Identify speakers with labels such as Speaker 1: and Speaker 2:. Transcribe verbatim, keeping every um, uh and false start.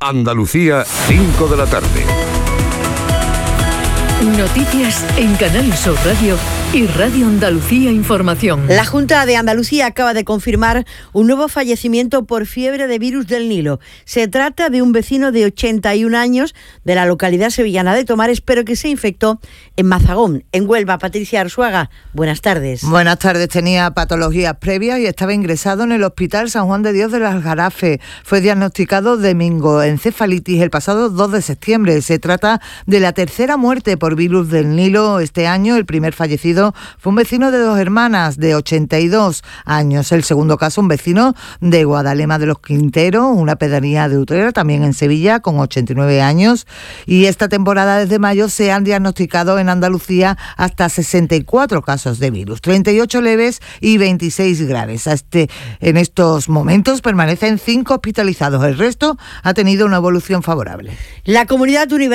Speaker 1: Andalucía, cinco de la tarde.
Speaker 2: Noticias en Canal Sur Radio y Radio Andalucía Información.
Speaker 3: La Junta de Andalucía acaba de confirmar un nuevo fallecimiento por fiebre de virus del Nilo. Se trata de un vecino de ochenta y un años de la localidad sevillana de Tomares, pero que se infectó en Mazagón, en Huelva. Patricia Arzuaga, buenas tardes.
Speaker 4: Buenas tardes. Tenía patologías previas y estaba ingresado en el Hospital San Juan de Dios del Aljarafe. Fue diagnosticado de meningocefalitis el pasado dos de septiembre. Se trata de la tercera muerte por virus del Nilo este año. El primer fallecido fue un vecino de Dos Hermanas de ochenta y dos años. El segundo caso, un vecino de Guadalema de los Quinteros, una pedanía de Utrera, también en Sevilla, con ochenta y nueve años. Y esta temporada, desde mayo, se han diagnosticado en Andalucía hasta sesenta y cuatro casos de virus, treinta y ocho leves y veintiséis graves. Este, en estos momentos permanecen cinco hospitalizados. El resto ha tenido una evolución favorable.
Speaker 3: La comunidad universitaria